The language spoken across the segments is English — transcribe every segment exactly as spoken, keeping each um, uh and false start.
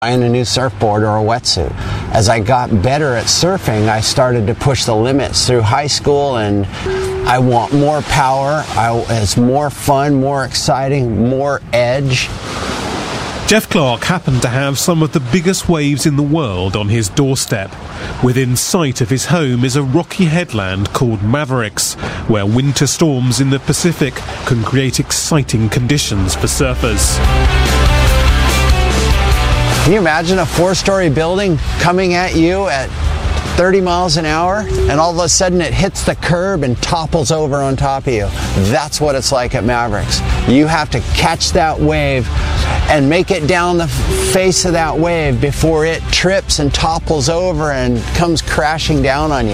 buying a new surfboard or a wetsuit. As I got better at surfing, I started to push the limits through high school, and I want more power. I, it's more fun, more exciting, more edge. Jeff Clark happened to have some of the biggest waves in the world on his doorstep. Within sight of his home is a rocky headland called Mavericks, where winter storms in the Pacific can create exciting conditions for surfers. Can you imagine a four-story building coming at you at thirty miles an hour, and all of a sudden it hits the curb and topples over on top of you? That's what it's like at Mavericks. You have to catch that wave and make it down the face of that wave before it trips and topples over and comes crashing down on you.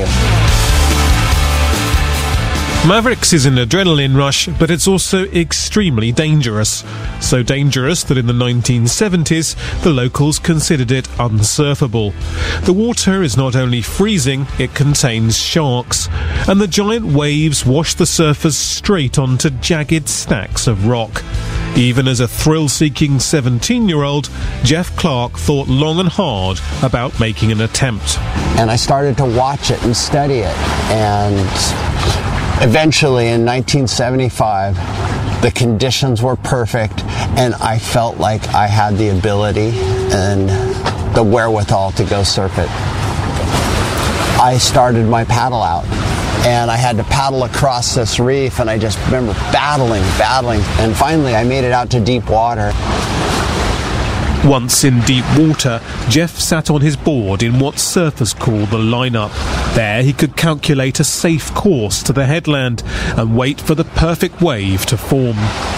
Mavericks is an adrenaline rush, but it's also extremely dangerous. So dangerous that in the nineteen seventies, the locals considered it unsurfable. The water is not only freezing, it contains sharks, and the giant waves wash the surfers straight onto jagged stacks of rock. Even as a thrill-seeking seventeen-year-old, Jeff Clark thought long and hard about making an attempt. And I started to watch it and study it, and eventually, in nineteen seventy-five, the conditions were perfect, and I felt like I had the ability and the wherewithal to go surf it. I started my paddle out, and I had to paddle across this reef, and I just remember battling, battling, and finally I made it out to deep water. Once in deep water, Jeff sat on his board in what surfers call the line-up. There he could calculate a safe course to the headland and wait for the perfect wave to form.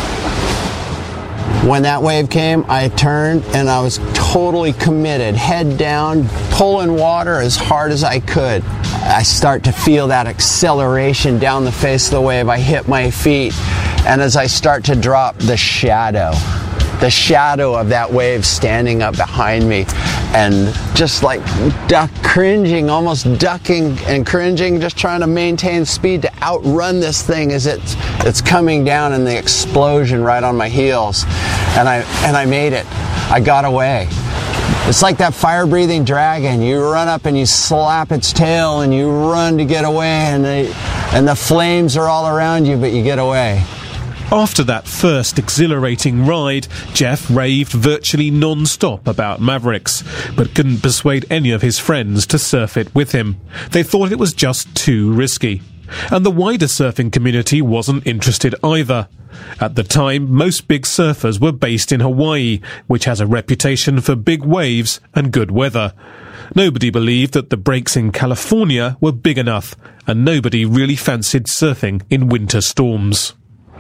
When that wave came, I turned and I was totally committed, head down, pulling water as hard as I could. I start to feel that acceleration down the face of the wave. I hit my feet, and as I start to drop, the shadow. The shadow of that wave standing up behind me, and just like duck, cringing, almost ducking and cringing, just trying to maintain speed to outrun this thing as it's it's coming down, and the explosion right on my heels. And I and I made it. I got away. It's like that fire-breathing dragon. You run up and you slap its tail and you run to get away, and they, and the flames are all around you, but you get away. After that first exhilarating ride, Jeff raved virtually non-stop about Mavericks, but couldn't persuade any of his friends to surf it with him. They thought it was just too risky. And the wider surfing community wasn't interested either. At the time, most big surfers were based in Hawaii, which has a reputation for big waves and good weather. Nobody believed that the breaks in California were big enough, and nobody really fancied surfing in winter storms.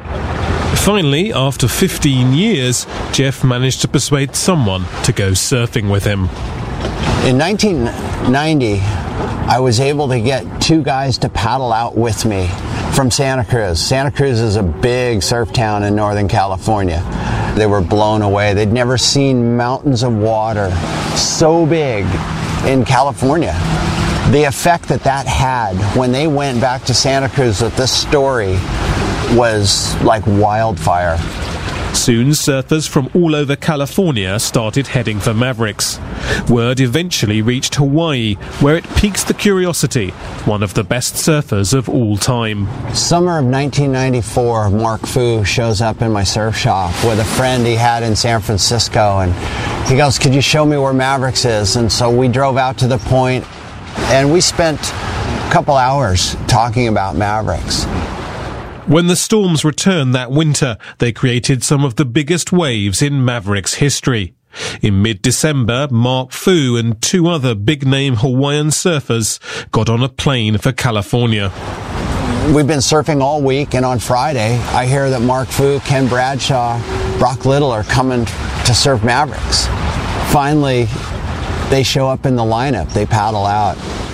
Finally, after fifteen years, Jeff managed to persuade someone to go surfing with him. In nineteen ninety, I was able to get two guys to paddle out with me from Santa Cruz. Santa Cruz is a big surf town in Northern California. They were blown away. They'd never seen mountains of water so big in California. The effect that that had when they went back to Santa Cruz with this story was like wildfire. Soon, surfers from all over California started heading for Mavericks. Word eventually reached Hawaii, where it piqued the curiosity, one of the best surfers of all time. Summer of nineteen ninety-four, Mark Fu shows up in my surf shop with a friend he had in San Francisco, and he goes, "Could you show me where Mavericks is?" And so we drove out to the point, and we spent a couple hours talking about Mavericks. When the storms returned that winter, they created some of the biggest waves in Mavericks history. In mid-December, Mark Fu and two other big-name Hawaiian surfers got on a plane for California. We've been surfing all week, and on Friday, I hear that Mark Fu, Ken Bradshaw, Brock Little are coming to surf Mavericks. Finally, they show up in the lineup. They paddle out.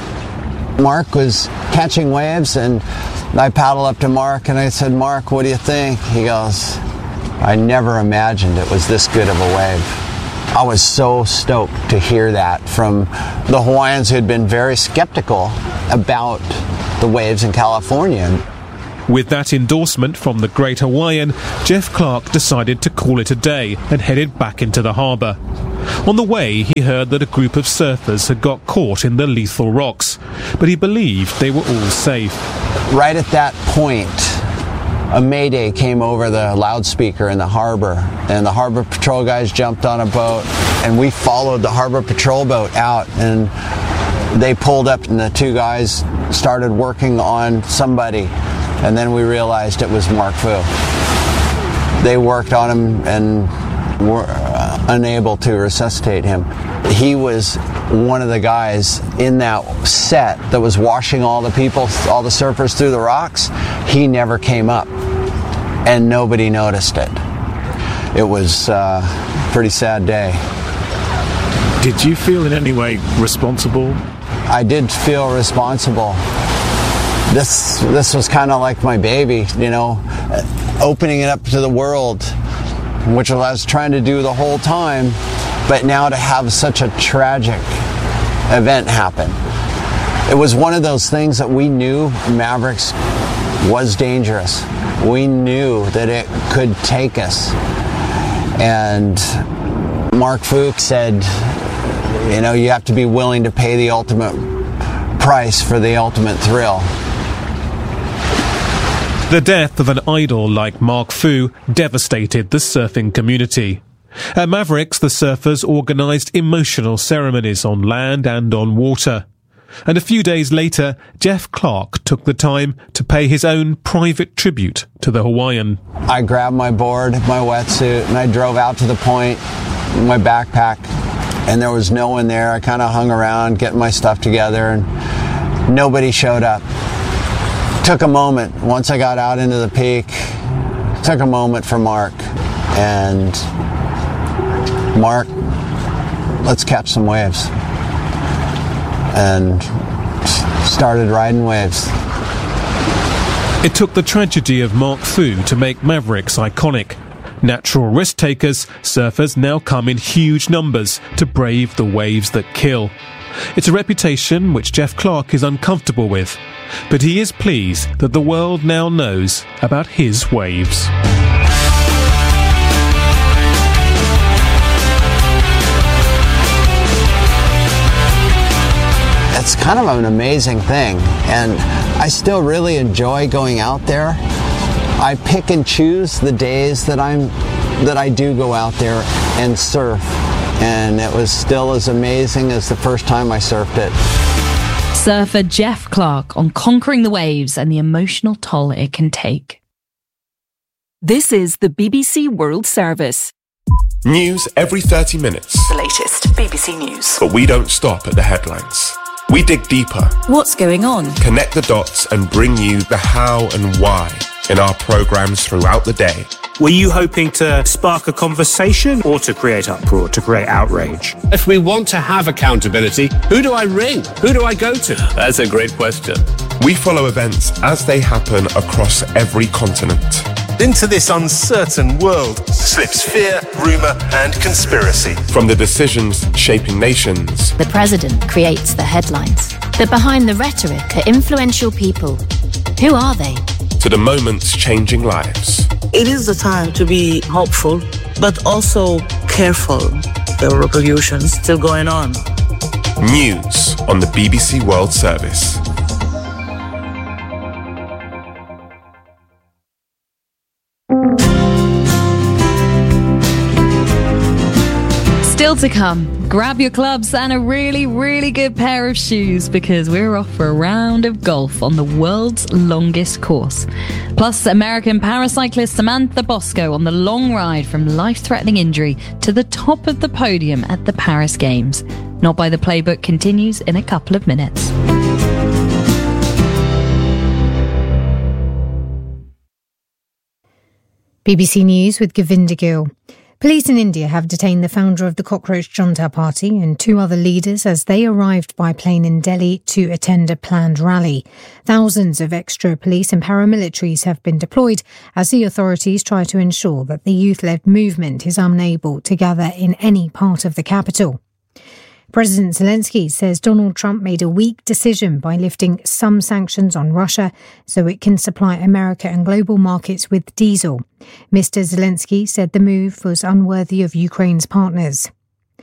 Mark was catching waves, and I paddled up to Mark and I said, "Mark, what do you think?" He goes, "I never imagined it was this good of a wave." I was so stoked to hear that from the Hawaiians who had been very skeptical about the waves in California. With that endorsement from the Great Hawaiian, Jeff Clark decided to call it a day and headed back into the harbour. On the way, he heard that a group of surfers had got caught in the lethal rocks, but he believed they were all safe. Right at that point, a mayday came over the loudspeaker in the harbor, and the harbor patrol guys jumped on a boat, and we followed the harbor patrol boat out, and they pulled up, and the two guys started working on somebody, and then we realized it was Mark Fu. They worked on him and were uh, unable to resuscitate him. He was one of the guys in that set that was washing all the people, all the surfers through the rocks. He never came up, and nobody noticed it. It was uh, a pretty sad day. Did you feel in any way responsible? I did feel responsible. This this was kind of like my baby, you know, opening it up to the world, which I was trying to do the whole time, but now to have such a tragic event happen. It was one of those things that we knew Mavericks was dangerous. We knew that it could take us. And Mark Fook said, you know, you have to be willing to pay the ultimate price for the ultimate thrill. The death of an idol like Mark Fu devastated the surfing community. At Mavericks, the surfers organised emotional ceremonies on land and on water. And a few days later, Jeff Clark took the time to pay his own private tribute to the Hawaiian. I grabbed my board, my wetsuit, and I drove out to the point, my backpack, and there was no one there. I kind of hung around getting my stuff together, and nobody showed up. Took a moment, once I got out into the peak, took a moment for Mark, and Mark, let's catch some waves. And started riding waves. It took the tragedy of Mark Fu to make Mavericks iconic. Natural risk takers, surfers now come in huge numbers to brave the waves that kill. It's a reputation which Jeff Clark is uncomfortable with, but he is pleased that the world now knows about his waves. It's kind of an amazing thing, and I still really enjoy going out there. I pick and choose the days that I'm that I do go out there and surf, and it was still as amazing as the first time I surfed it. Surfer Jeff Clark on conquering the waves and the emotional toll it can take. This is the B B C World Service. News every thirty minutes. The latest B B C News. But we don't stop at the headlines. We dig deeper. What's going on? Connect the dots and bring you the how and why in our programmes throughout the day. Were you hoping to spark a conversation or to create uproar, to create outrage? If we want to have accountability, who do I ring? Who do I go to? That's a great question. We follow events as they happen across every continent. Into this uncertain world slips fear, rumour and conspiracy. From the decisions shaping nations. The president creates the headlines. But behind the rhetoric are influential people. Who are they? To the moments changing lives. It is the time to be hopeful, but also careful. There are revolutions still going on. News on the B B C World Service. Still to come, grab your clubs and a really, really good pair of shoes because we're off for a round of golf on the world's longest course. Plus, American paracyclist Samantha Bosco on the long ride from life-threatening injury to the top of the podium at the Paris Games. Not by the Playbook continues in a couple of minutes. B B C News with Govinda Gill. Police in India have detained the founder of the Cockroach Junta Party and two other leaders as they arrived by plane in Delhi to attend a planned rally. Thousands of extra police and paramilitaries have been deployed as the authorities try to ensure that the youth-led movement is unable to gather in any part of the capital. President Zelensky says Donald Trump made a weak decision by lifting some sanctions on Russia so it can supply America and global markets with diesel. Mister Zelensky said the move was unworthy of Ukraine's partners.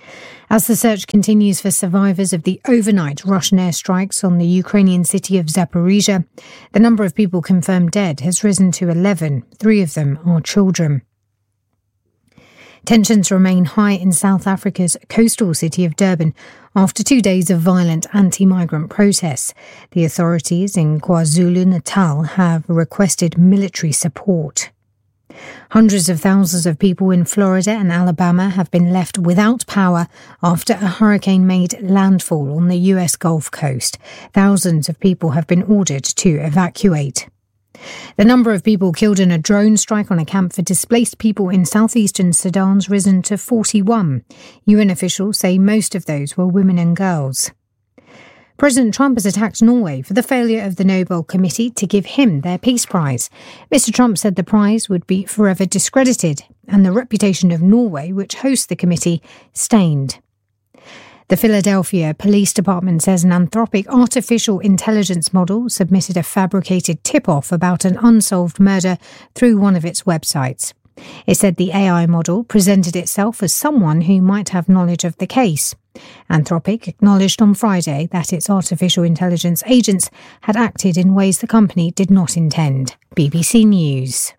As the search continues for survivors of the overnight Russian airstrikes on the Ukrainian city of Zaporizhia, the number of people confirmed dead has risen to eleven. Three of them are children. Tensions remain high in South Africa's coastal city of Durban after two days of violent anti-migrant protests. The authorities in KwaZulu-Natal have requested military support. Hundreds of thousands of people in Florida and Alabama have been left without power after a hurricane made landfall on the U S Gulf Coast. Thousands of people have been ordered to evacuate. The number of people killed in a drone strike on a camp for displaced people in southeastern Sudan's risen to forty-one. U N officials say most of those were women and girls. President Trump has attacked Norway for the failure of the Nobel Committee to give him their Peace Prize. Mister Trump said the prize would be forever discredited and the reputation of Norway, which hosts the committee, stained. The Philadelphia Police Department says an Anthropic artificial intelligence model submitted a fabricated tip-off about an unsolved murder through one of its websites. It said the A I model presented itself as someone who might have knowledge of the case. Anthropic acknowledged on Friday that its artificial intelligence agents had acted in ways the company did not intend. B B C News.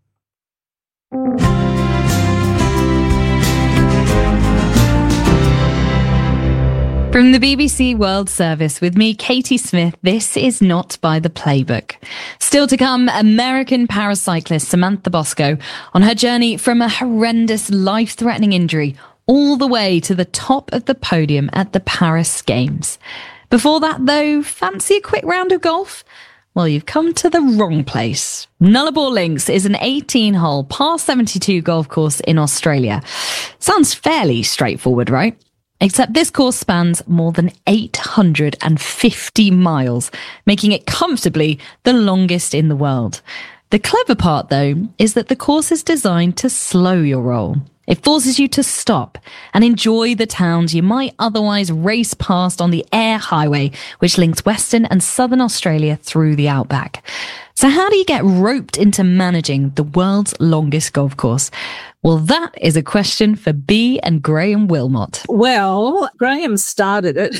From the B B C World Service with me, Katie Smith, this is not by the playbook. Still to come, American paracyclist Samantha Bosco on her journey from a horrendous, life-threatening injury all the way to the top of the podium at the Paris Games. Before that, though, fancy a quick round of golf? Well, you've come to the wrong place. Nullarbor Links is an eighteen-hole par seventy-two golf course in Australia. Sounds fairly straightforward, right? Except this course spans more than eight hundred fifty miles, making it comfortably the longest in the world. The clever part, though, is that the course is designed to slow your roll. It forces you to stop and enjoy the towns you might otherwise race past on the Air Highway, which links Western and Southern Australia through the outback. So how do you get roped into managing the world's longest golf course? Well, that is a question for Bea and Graham Wilmot. Well, Graham started it.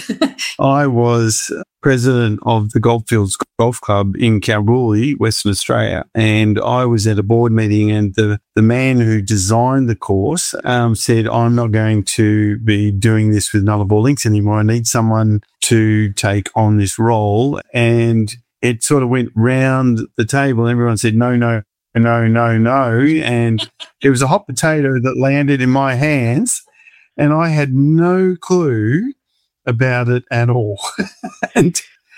I was president of the Goldfields Golf Club in Kalgoorlie, Western Australia, and I was at a board meeting, and the, the man who designed the course um, said, I'm not going to be doing this with Nullarbor Links anymore. I need someone to take on this role. And it sort of went round the table. Everyone said, no, no, no, no, no. And it was a hot potato that landed in my hands, and I had no clue about it at all. And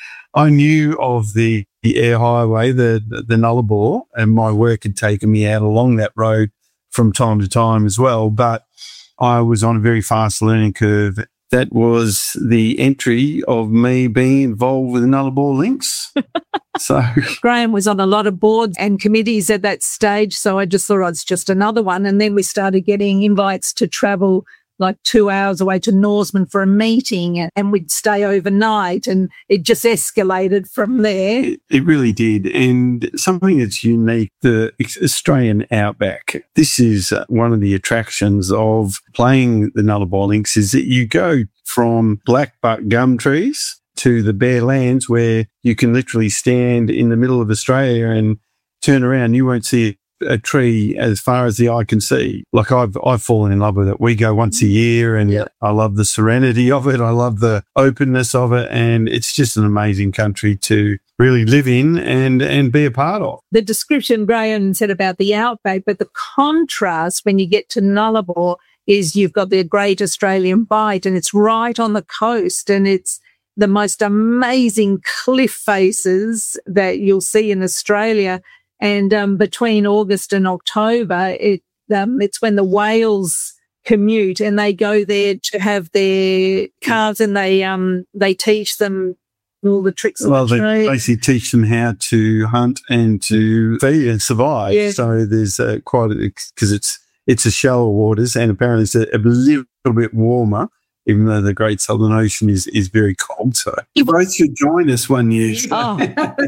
I knew of the, the Air Highway, the, the Nullarbor, and my work had taken me out along that road from time to time as well. But I was on a very fast learning curve. That was the entry of me being involved with Nullarbor Links. So Graham was on a lot of boards and committees at that stage, so I just thought oh, it's just another one. And then we started getting invites to travel like two hours away to Norseman for a meeting, and we'd stay overnight, and it just escalated from there. It, it really did. And something that's unique, the Australian outback, this is one of the attractions of playing the Nullarbor Links, is that you go from blackbutt gum trees to the bare lands where you can literally stand in the middle of Australia and turn around. You won't see a tree as far as the eye can see. Like I've I've fallen in love with it. We go once a year, and yep. I love the serenity of it. I love the openness of it, and it's just an amazing country to really live in and and be a part of. The description Graham said about the outback, but the contrast when you get to Nullarbor is you've got the Great Australian Bight, and it's right on the coast, and it's the most amazing cliff faces that you'll see in Australia. And um, between August and October, it um, it's when the whales commute, and they go there to have their calves, and they um they teach them all the tricks of well, the trade. They basically teach them how to hunt and to feed and survive. Yeah. So there's uh, quite because it's it's a shallow waters, and apparently it's a, a little bit warmer even though the Great Southern Ocean is, is very cold. So you both should join us one year. Oh,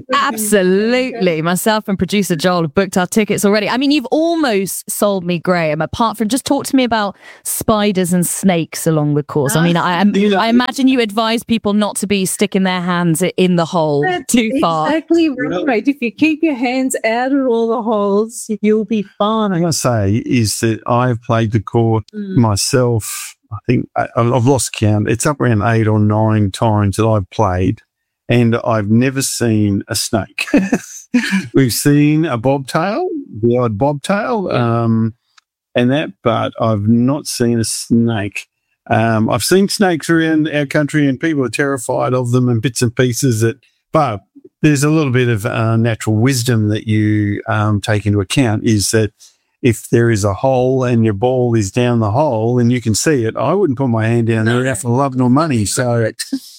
absolutely. Myself and producer Joel have booked our tickets already. I mean, you've almost sold me, Graham, apart from just talk to me about spiders and snakes along the course. I mean, I, I imagine you advise people not to be sticking their hands in the hole That's too far. Exactly right. If you keep your hands out of all the holes, you'll be fine. What I say is that I've played the course mm. myself. I think I, I've lost count. It's up around eight or nine times that I've played, and I've never seen a snake. We've seen a bobtail, the odd bobtail, um, and that, but I've not seen a snake. Um, I've seen snakes around our country, and people are terrified of them and bits and pieces. That, but there's a little bit of uh, natural wisdom that you um, take into account. Is that if there is a hole and your ball is down the hole and you can see it, I wouldn't put my hand down there for love nor money. So,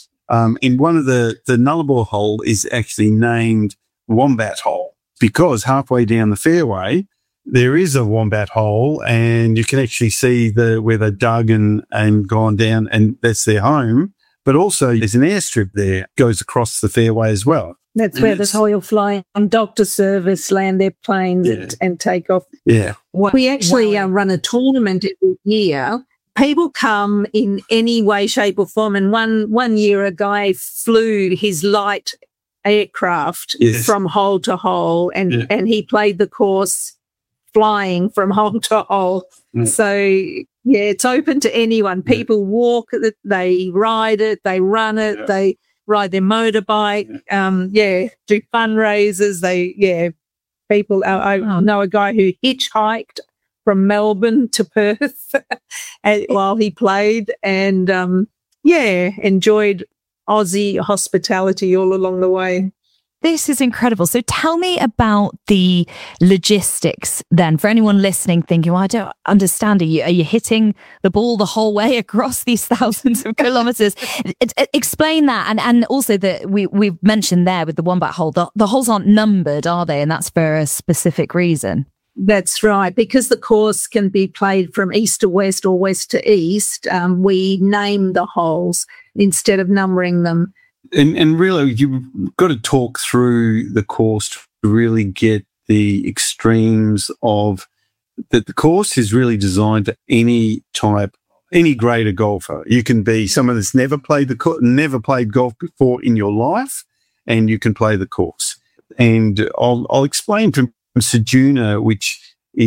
um, in one of the, the Nullarbor hole is actually named Wombat Hole because halfway down the fairway, there is a wombat hole and you can actually see the, where they dug and, and gone down, and that's their home. But also there's an airstrip there, goes across the fairway as well. That's and where the Royal Flying Doctor Service land their planes yeah. and, and take off. Yeah. We actually uh, run a tournament every year. People come in any way, shape or form. And one, one year a guy flew his light aircraft yes. from hole to hole and, yeah. and he played the course flying from hole to hole. Mm. So, yeah, it's open to anyone. People yeah. walk it, they ride it, they run it, yeah. they ride their motorbike, yeah, um, yeah do fundraisers. They, yeah, people, I, I know a guy who hitchhiked from Melbourne to Perth while he played and, um, yeah, enjoyed Aussie hospitality all along the way. This is incredible. So tell me about the logistics then. For anyone listening thinking, well, I don't understand. Are you, are you hitting the ball the whole way across these thousands of kilometres? it, it, explain that. And, and also that we, we've mentioned there with the Wombat hole, the, the holes aren't numbered, are they? And that's for a specific reason. That's right. Because the course can be played from east to west or west to east, um, we name the holes instead of numbering them. And, and really, you've got to talk through the course to really get the extremes of that. The course is really designed for any type, any grade of golfer. You can be someone that's never played the co- never played golf before in your life, and you can play the course. And I'll, I'll explain from Ceduna, which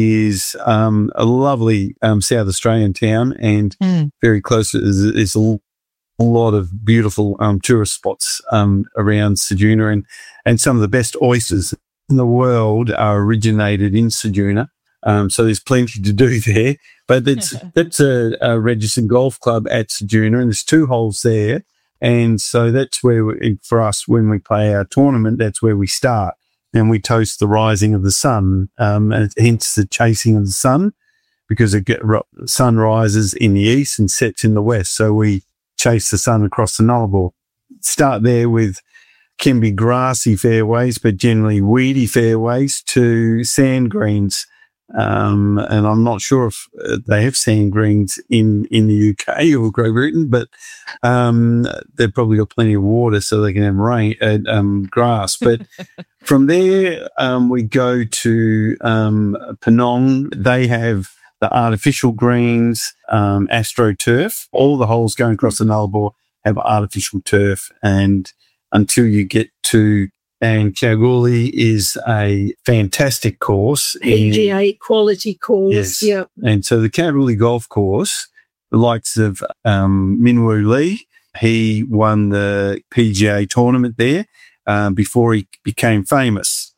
is um, a lovely um, South Australian town, and mm. very close is, is a A lot of beautiful um, tourist spots um, around Ceduna, and, and some of the best oysters in the world are originated in Ceduna. Um, so there's plenty to do there. But that's that's a, a registered golf club at Ceduna, and there's two holes there. And so that's where, we, for us, when we play our tournament, that's where we start. And we toast the rising of the sun, um, and hence the chasing of the sun, because the sun rises in the east and sets in the west. So we chase the sun across the Nullarbor. Start there with can be grassy fairways, but generally weedy fairways to sand greens. Um, and I'm not sure if uh, they have sand greens in, in the U K or Great Britain, but um, they've probably got plenty of water so they can have rain, uh, um, grass. But from there, um, we go to um, Penong. They have the artificial greens, um, AstroTurf. All the holes going across the Nullarbor have artificial turf, and until you get to, and Kalgoorlie is a fantastic course. P G A quality course, yes. yeah. And so the Kalgoorlie Golf Course, the likes of um, Minwoo Lee, he won the P G A tournament there um, before he became famous.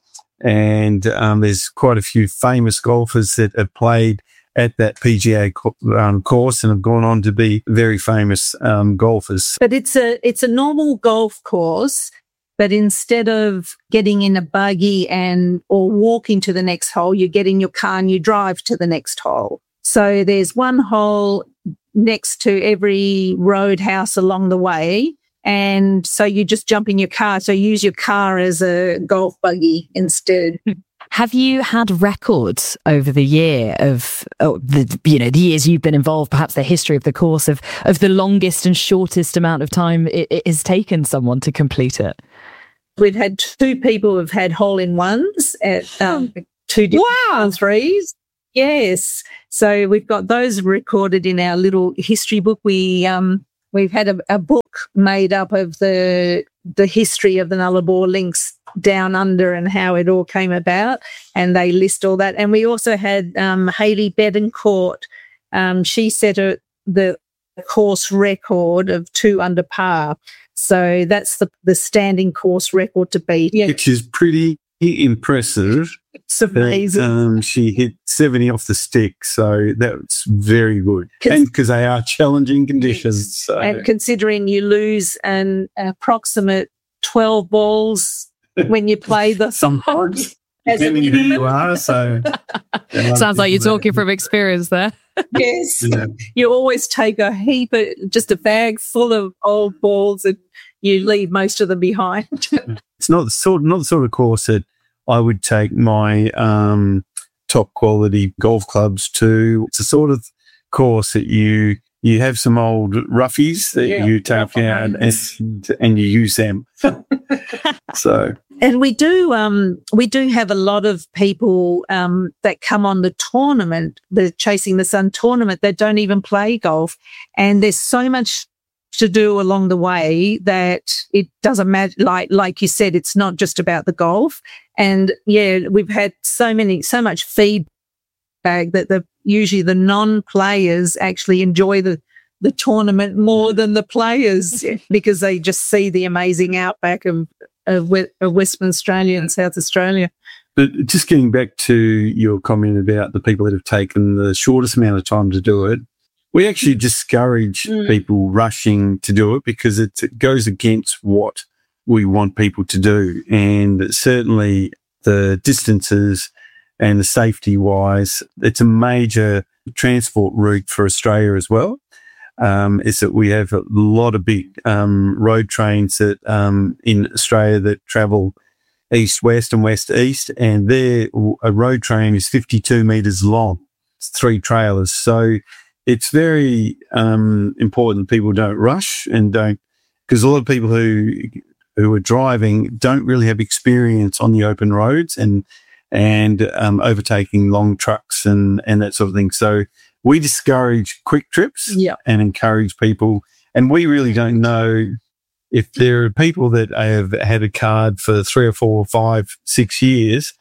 And um, there's quite a few famous golfers that have played at that P G A co- um, course and have gone on to be very famous um, golfers. But it's a it's a normal golf course, but instead of getting in a buggy and or walking to the next hole, you get in your car and you drive to the next hole. So there's one hole next to every roadhouse along the way, and so you just jump in your car. So use your car as a golf buggy instead. Have you had records over the year of oh, the you know the years you've been involved, perhaps the history of the course of of the longest and shortest amount of time it, it has taken someone to complete it? We've had two people who've had hole-in-ones at um, two different wow. threes. Yes. So we've got those recorded in our little history book. We, um, we've had a, a book made up of the the history of the Nullarbor links down under and how it all came about, and they list all that. And we also had um, Hayley Betancourt. Um, she set a, the course record of two under par. So that's the, the standing course record to beat. Yeah. Which is pretty impressive. It's amazing. That, um, she hit seventy off the stick, so that's very good. And because they are challenging conditions. So. And considering you lose an approximate twelve balls when you play the sometimes, depending who you are. So sounds like you're talking from experience there. Yes, yeah. You always take a heap of just a bag full of old balls, and you leave most of them behind. It's not the sort, not the sort of course that I would take my um, top quality golf clubs to. It's a sort of course that you you have some old roughies that yeah, you take out and, and you use them. So. And we do, um, we do have a lot of people um, that come on the tournament, the Chasing the Sun tournament, that don't even play golf, and there's so much to do along the way that it doesn't matter. Like, like you said, it's not just about the golf. And yeah, we've had so many, so much feedback that the usually the non-players actually enjoy the the tournament more than the players because they just see the amazing outback of. Of, of Western Australia and South Australia. But just getting back to your comment about the people that have taken the shortest amount of time to do it, we actually discourage mm. people rushing to do it because it, it goes against what we want people to do. And certainly the distances and the safety wise, it's a major transport route for Australia as well. Um, is that we have a lot of big um, road trains that um, in Australia that travel east-west and west-east, and there a road train is fifty-two metres long. It's three trailers. So it's very um, important people don't rush and don't, because a lot of people who who are driving don't really have experience on the open roads and and um, overtaking long trucks and, and that sort of thing. So we discourage quick trips yep. and encourage people. And we really don't know if there are people that have had a card for three or four or five, six years.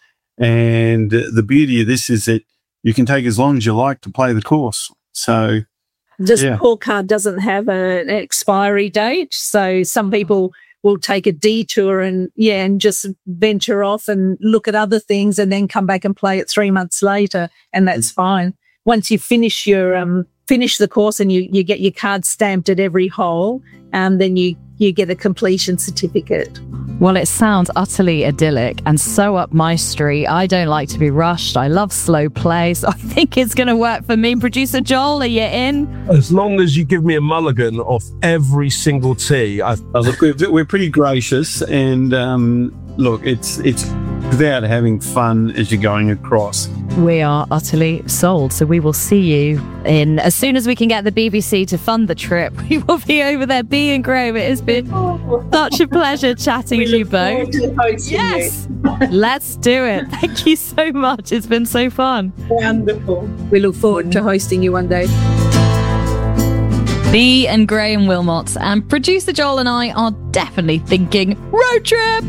And the beauty of this is that you can take as long as you like to play the course. So this yeah. poor card doesn't have a, an expiry date. So some people will take a detour and, yeah, and just venture off and look at other things and then come back and play it three months later. And that's mm. fine. Once you finish your um, finish the course and you, you get your card stamped at every hole, um, then you, you get a completion certificate. Well, it sounds utterly idyllic and so up my street. I don't like to be rushed. I love slow play, so I think it's going to work for me. Producer Joel, are you in? As long as you give me a mulligan off every single tee. I- oh, look, we're, we're pretty gracious, and um, look, it's it's about having fun as you're going across. We are utterly sold, so we will see you in as soon as we can get the B B C to fund the trip. We will be over there. Bea and Graham, it has been such a pleasure chatting we to you both. Yes, let's do it. Thank you so much. It's been so fun. Wonderful. We look forward to hosting you one day. Bea and Graham Wilmot, and producer Joel and I are definitely thinking road trip.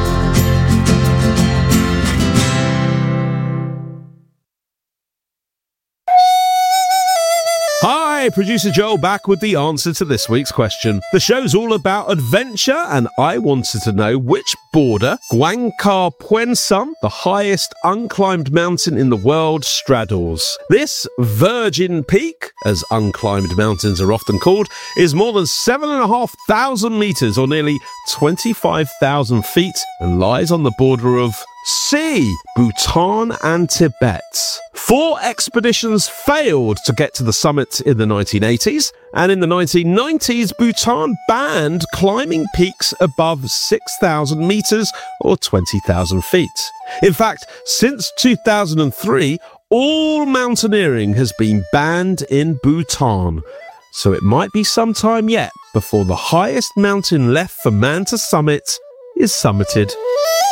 Hi, producer Joel back with the answer to this week's question. The show's all about adventure, and I wanted to know which border Guang Ka Puen Sum, the highest unclimbed mountain in the world, straddles. This virgin peak, as unclimbed mountains are often called, is more than seven and a half thousand metres or nearly twenty-five thousand feet and lies on the border of C. Bhutan and Tibet. Four expeditions failed to get to the summit in the nineteen eighties, and in the nineteen nineties, Bhutan banned climbing peaks above six thousand metres or twenty thousand feet. In fact, since two thousand three, all mountaineering has been banned in Bhutan. So it might be some time yet before the highest mountain left for man to summit is summited.